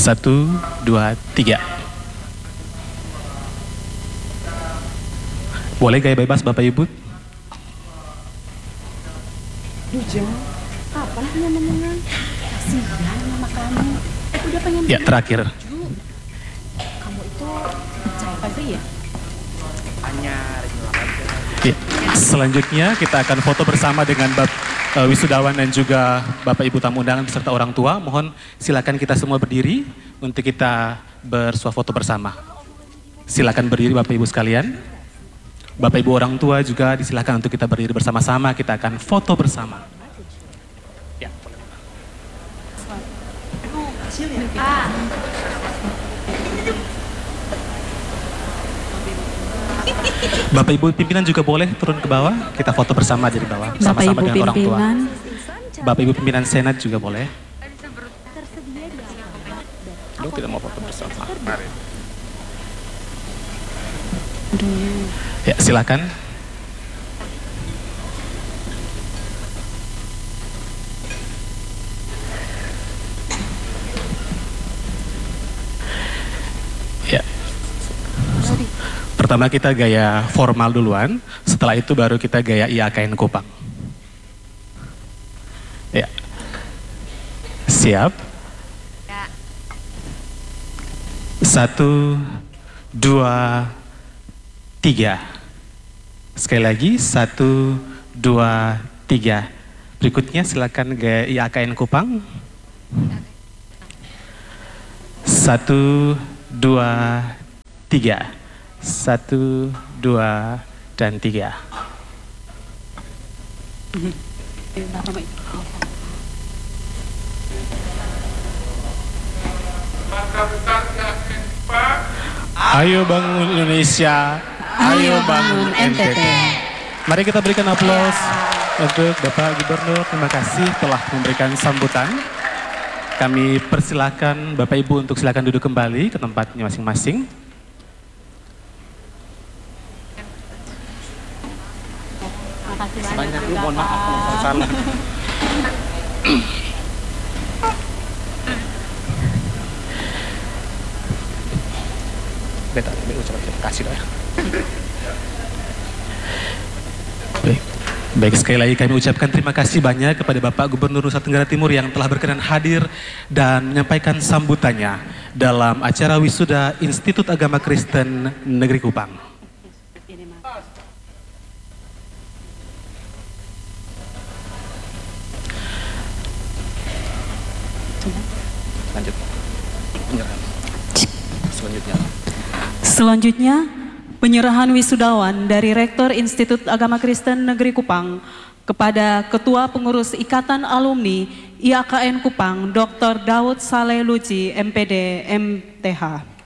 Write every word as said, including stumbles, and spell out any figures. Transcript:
Satu, dua, tiga. Boleh gaya bebas Bapak Ibu? Duh, apalah ngomong-ngomong. Kasihan mama kamu. Udah pengen Ya, terakhir. Kamu itu percaya apa ya? Anyar, Ya. Selanjutnya kita akan foto bersama dengan Bapak uh, wisudawan dan juga Bapak Ibu tamu undangan beserta orang tua. Mohon silakan kita semua berdiri untuk kita bersuah foto bersama. Silakan berdiri Bapak Ibu sekalian. Bapak Ibu orang tua juga disilakan untuk kita berdiri bersama-sama. Kita akan foto bersama. Ya. Bapak Ibu pimpinan juga boleh turun ke bawah. Kita foto bersama dari bawah. Sama-sama dengan orang tua. Bapak Ibu pimpinan Senat juga boleh. Lu tidak mau foto bersama. Mari. Ya, silakan. Ya. Pertama kita gaya formal duluan, setelah itu baru kita gaya I A K N Kupang. Ya. Siap? Ya. Satu, dua, tiga. Sekali lagi, satu, dua, tiga. Berikutnya silakan gaya I A K N Kupang. Satu, dua, tiga. Satu, dua, dan tiga. Ayo bangun Indonesia, ayo bangun N T T. Mari kita berikan aplaus untuk Bapak Gubernur. Terima kasih telah memberikan sambutan. Kami persilakan Bapak Ibu untuk silakan duduk kembali ke tempatnya masing-masing. banyak lu, mohon maaf kalau salah. Beta, beta ucapkan terima kasih doa. Baik. Baik, sekali lagi kami ucapkan terima kasih banyak kepada Bapak Gubernur Nusa Tenggara Timur yang telah berkenan hadir dan menyampaikan sambutannya dalam acara wisuda Institut Agama Kristen Negeri Kupang. Lanjut. Penyerahan. Selanjutnya. Selanjutnya, penyerahan wisudawan dari Rektor Institut Agama Kristen Negeri Kupang kepada Ketua Pengurus Ikatan Alumni I A K N Kupang, Doktor Daud Saleh Luci, M P D, M T H.